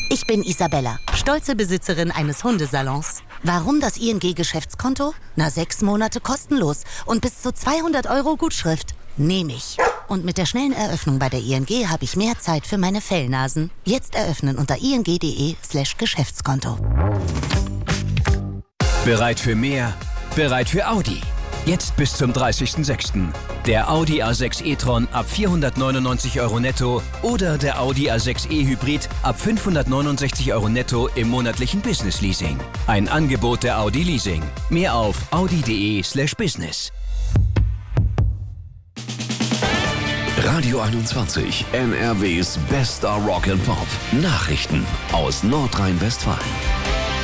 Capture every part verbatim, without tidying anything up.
Ich bin Isabella, stolze Besitzerin eines Hundesalons. Warum das I N G-Geschäftskonto? Na, sechs Monate kostenlos und bis zu zweihundert Euro Gutschrift. Nehme ich. Und mit der schnellen Eröffnung bei der I N G habe ich mehr Zeit für meine Fellnasen. Jetzt eröffnen unter ing.de slash Geschäftskonto. Bereit für mehr? Bereit für Audi. Jetzt bis zum dreißigsten sechsten Der Audi A sechs e-tron ab vierhundertneunundneunzig Euro netto oder der Audi A sechs e Hybrid ab fünfhundertneunundsechzig Euro netto im monatlichen Business Leasing. Ein Angebot der Audi Leasing. Mehr auf audi.de slash business. Radio einundzwanzig, N R Ws bester Rock and Pop. Nachrichten aus Nordrhein-Westfalen.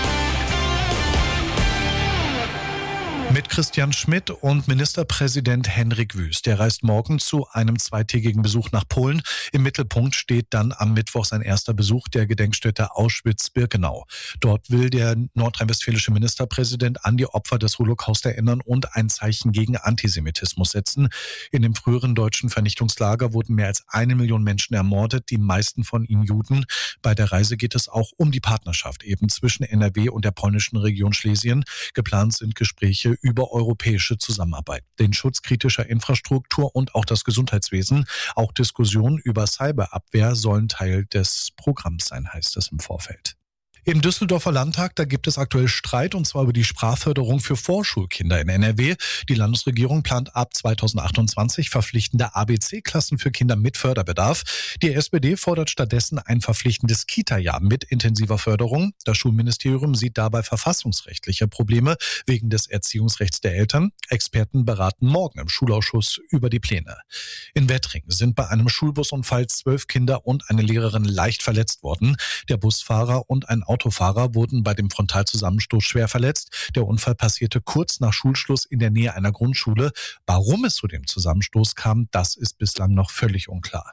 Mit Christian Schmidt und Ministerpräsident Henrik Wüst. Der reist morgen zu einem zweitägigen Besuch nach Polen. Im Mittelpunkt steht dann am Mittwoch sein erster Besuch der Gedenkstätte Auschwitz-Birkenau. Dort will der nordrhein-westfälische Ministerpräsident an die Opfer des Holocaust erinnern und ein Zeichen gegen Antisemitismus setzen. In dem früheren deutschen Vernichtungslager wurden mehr als eine Million Menschen ermordet, die meisten von ihnen Juden. Bei der Reise geht es auch um die Partnerschaft eben zwischen N R W und der polnischen Region Schlesien. Geplant sind Gespräche über europäische Zusammenarbeit, den Schutz kritischer Infrastruktur und auch das Gesundheitswesen. Auch Diskussionen über Cyberabwehr sollen Teil des Programms sein, heißt es im Vorfeld. Im Düsseldorfer Landtag, da gibt es aktuell Streit, und zwar über die Sprachförderung für Vorschulkinder in N R W. Die Landesregierung plant ab zweitausendachtundzwanzig verpflichtende A B C-Klassen für Kinder mit Förderbedarf. Die S P D fordert stattdessen ein verpflichtendes Kita-Jahr mit intensiver Förderung. Das Schulministerium sieht dabei verfassungsrechtliche Probleme wegen des Erziehungsrechts der Eltern. Experten beraten morgen im Schulausschuss über die Pläne. In Wettring sind bei einem Schulbusunfall zwölf Kinder und eine Lehrerin leicht verletzt worden. Der Busfahrer und ein Autofahrer wurden bei dem Frontalzusammenstoß schwer verletzt. Der Unfall passierte kurz nach Schulschluss in der Nähe einer Grundschule. Warum es zu dem Zusammenstoß kam, das ist bislang noch völlig unklar.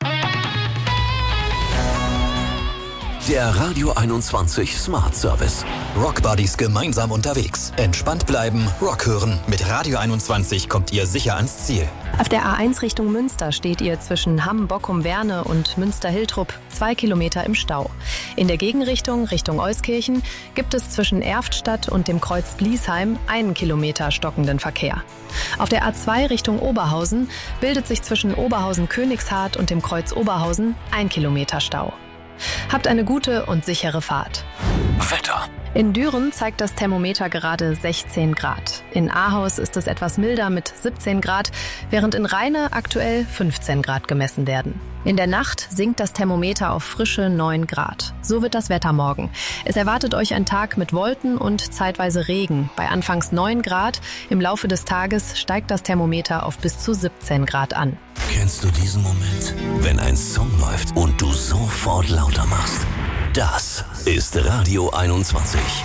Der Radio einundzwanzig Smart Service. Rock Buddies gemeinsam unterwegs. Entspannt bleiben, Rock hören. Mit Radio einundzwanzig kommt ihr sicher ans Ziel. Auf der A eins Richtung Münster steht ihr zwischen Hamm, Bockum, Werne und Münster-Hiltrup zwei Kilometer im Stau. In der Gegenrichtung, Richtung Euskirchen, gibt es zwischen Erftstadt und dem Kreuz Gliesheim einen Kilometer stockenden Verkehr. Auf der A zwei Richtung Oberhausen bildet sich zwischen Oberhausen-Königshardt und dem Kreuz Oberhausen ein Kilometer Stau. Habt eine gute und sichere Fahrt. Wetter. In Düren zeigt das Thermometer gerade sechzehn Grad. In Ahaus ist es etwas milder mit siebzehn Grad, während in Rheine aktuell fünfzehn Grad gemessen werden. In der Nacht sinkt das Thermometer auf frische neun Grad. So wird das Wetter morgen. Es erwartet euch ein Tag mit Wolken und zeitweise Regen. Bei anfangs neun Grad. Im Laufe des Tages steigt das Thermometer auf bis zu siebzehn Grad an. Kennst du diesen Moment, wenn ein Song läuft und du sofort lauter machst? Das ist Radio einundzwanzig.